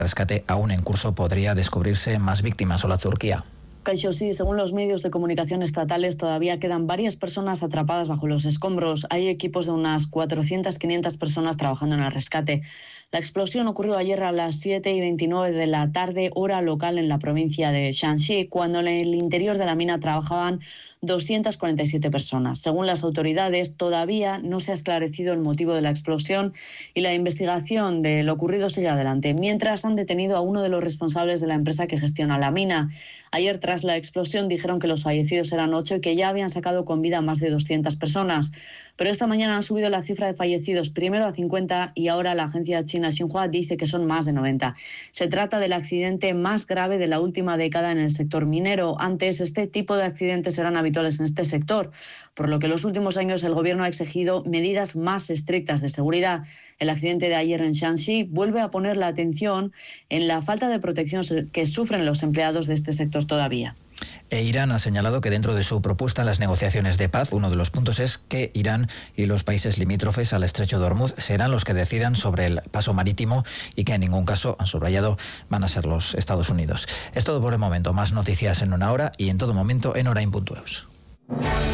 rescate aún en curso podría descubrirse más víctimas. Hola, Turquía. Kaixo, sí, según los medios de comunicación estatales, todavía quedan varias personas atrapadas bajo los escombros. Hay equipos de unas 400-500 personas trabajando en el rescate. La explosión ocurrió ayer a las 7:29 de la tarde, hora local en la provincia de Shanxi, cuando en el interior de la mina trabajaban 247 personas. Según las autoridades, todavía no se ha esclarecido el motivo de la explosión y la investigación de lo ocurrido sigue adelante, mientras han detenido a uno de los responsables de la empresa que gestiona la mina. Ayer, tras la explosión, dijeron que los fallecidos eran 8 y que ya habían sacado con vida a más de 200 personas. Pero esta mañana han subido la cifra de fallecidos primero a 50 y ahora la agencia china Xinhua dice que son más de 90. Se trata del accidente más grave de la última década en el sector minero. Antes, este tipo de accidentes eran habituales en este sector, por lo que en los últimos años el gobierno ha exigido medidas más estrictas de seguridad. El accidente de ayer en Shanxi vuelve a poner la atención en la falta de protección que sufren los empleados de este sector todavía. Irán ha señalado que dentro de su propuesta en las negociaciones de paz, uno de los puntos es que Irán y los países limítrofes al estrecho de Hormuz serán los que decidan sobre el paso marítimo y que en ningún caso, han subrayado, van a ser los Estados Unidos. Es todo por el momento. Más noticias en una hora y en todo momento en horain.eus.